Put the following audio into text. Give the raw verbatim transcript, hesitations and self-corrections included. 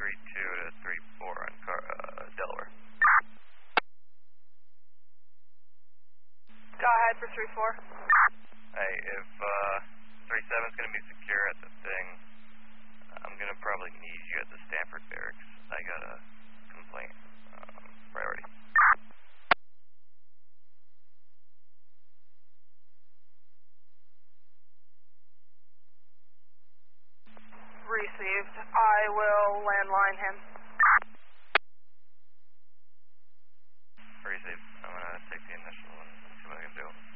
three two to three four on car, uh, Delaware. Go ahead for three four. Hey, if uh, three seven's going to be secure at the thing, I'm going to probably need you at the Stanford barracks. I got a complaint. Um, priority. Received. I will landline him. Received. I'm going to take the initial and see what I can do.